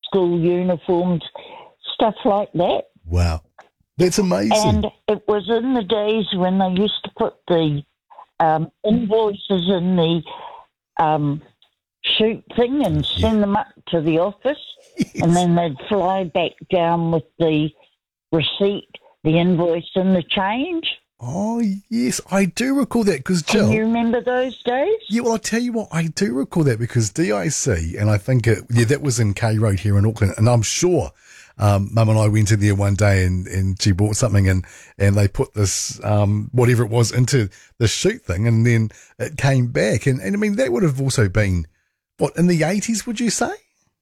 school uniforms, stuff like that. Wow. That's amazing. And it was in the days when they used to put the invoices in the chute thing and send them up to the office. Yes. And then they'd fly back down with the receipt, the invoice and the change. Oh, yes, I do recall that because, Jill... Can you remember those days? Yeah, well, I'll tell you what, I do recall that because DIC, and I think, that was in K Road here in Auckland, and I'm sure Mum and I went in there one day and she bought something and they put this, whatever it was, into the chute thing, and then it came back. And I mean, that would have also been, what, in the 80s, would you say?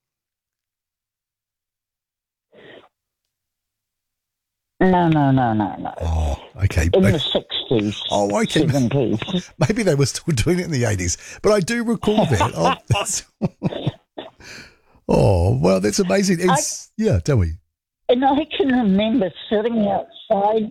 No. Oh, okay. In the 60s. Oh, okay. 70s. Maybe they were still doing it in the 80s, but I do recall that. Well, that's amazing. Yeah, tell me. And I can remember sitting outside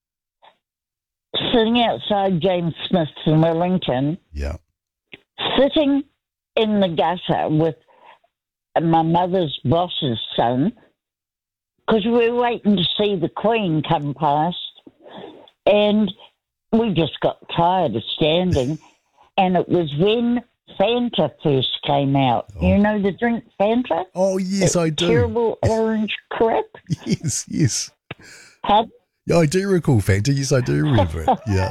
James Smith's in Wellington. Yeah. Sitting in the gutter with my mother's boss's son, because we were waiting to see the Queen come past, and we just got tired of standing. And it was when Fanta first came out. Oh. You know the drink Fanta? Oh, yes, I do. Terrible orange crap. Yes. Pardon? Yeah, I do recall Fanta. Yes, I do remember it. Yeah.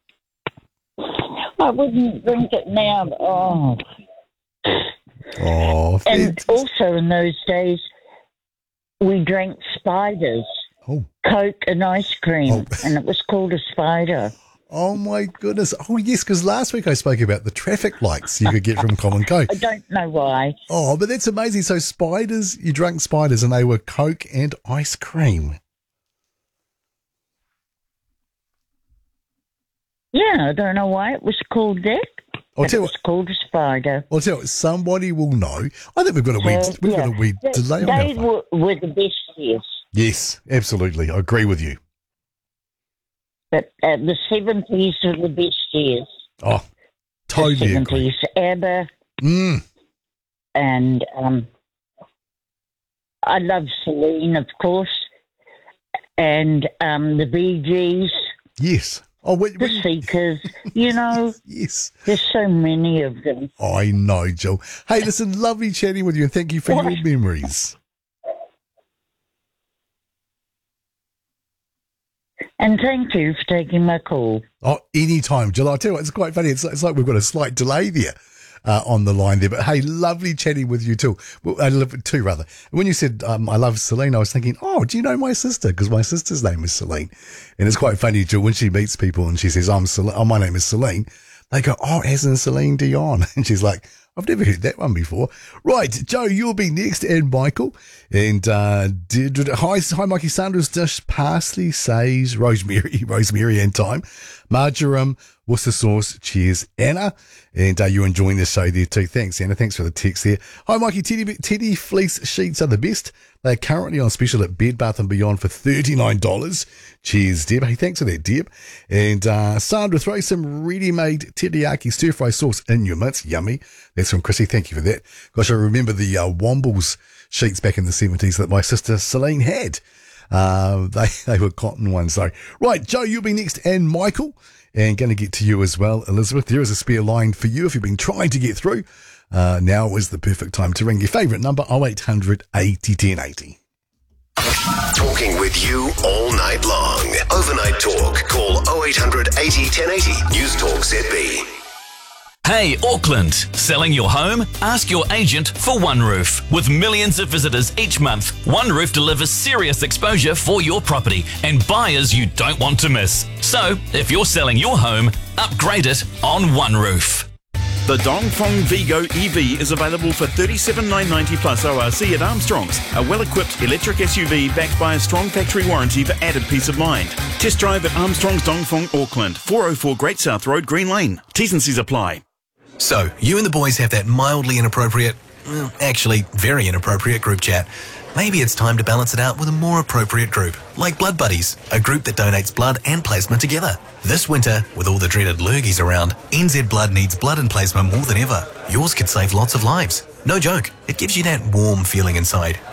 I wouldn't drink it now. But, Oh, and Fanta. also in those days, we drank spiders, Coke and ice cream, and it was called a spider. Oh, my goodness. Oh, yes, because last week I spoke about the traffic lights you could get from Common Coke. I don't know why. Oh, but that's amazing. So spiders, you drank spiders and they were Coke and ice cream. Yeah, I don't know why it was called that. I'll tell you It's called a spider. I'll tell you what, somebody will know. I think we've got a wee delay on our They phone. were the best years. Yes, absolutely. I agree with you. But the 70s were the best years. Oh, totally the 70s. agree. ABBA. And I love Celine, of course. And the Bee Gees. Yes. Oh, the Seekers, you know. Yes. There's so many of them. I know, Jill. Hey, listen, lovely chatting with you and thank you for your memories. And thank you for taking my call. Oh, anytime, Jill. I'll tell you what, it's quite funny. It's like we've got a slight delay there. On the line there, but hey, lovely chatting with you too. Well, rather. When you said I love Celine, I was thinking, oh, do you know my sister? Because my sister's name is Celine, and it's quite funny, Jill, when she meets people and she says, my name is Celine. They go, oh, as in Celine Dion, and she's like, I've never heard that one before. Right, Joe, you'll be next, and Michael. And Deirdre, hi, Mikey Sanders dish, parsley, sage, rosemary and thyme, marjoram, Worcester sauce. Cheers, Anna. And you're enjoying the show there too. Thanks, Anna. Thanks for the text there. Hi, Mikey. Teddy fleece sheets are the best. They're currently on special at Bed Bath & Beyond for $39. Cheers, Deb. Hey, thanks for that, Deb. And Sandra, throw some ready-made teriyaki stir-fry sauce in your mince. Yummy. That's from Chrissy. Thank you for that. Gosh, I remember the Wombles sheets back in the 70s that my sister Celine had. They were cotton ones, though. Right, Joe, you'll be next, and Michael. And going to get to you as well, Elizabeth. There is a spare line for you if you've been trying to get through. Now is the perfect time to ring your favourite number, 0800 80 1080. Talking with you all night long. Overnight talk. Call 0800 80 1080. News Talk ZB. Hey, Auckland. Selling your home? Ask your agent for One Roof. With millions of visitors each month, One Roof delivers serious exposure for your property and buyers you don't want to miss. So, if you're selling your home, upgrade it on One Roof. The Dongfeng Vigo EV is available for $37,990 plus ORC at Armstrong's, a well-equipped electric SUV backed by a strong factory warranty for added peace of mind. Test drive at Armstrong's Dongfeng, Auckland, 404 Great South Road, Green Lane. T's and C's apply. So, you and the boys have that mildly inappropriate, actually very inappropriate group chat. Maybe it's time to balance it out with a more appropriate group, like Blood Buddies, a group that donates blood and plasma together. This winter, with all the dreaded lurgies around, NZ Blood needs blood and plasma more than ever. Yours could save lots of lives. No joke, it gives you that warm feeling inside.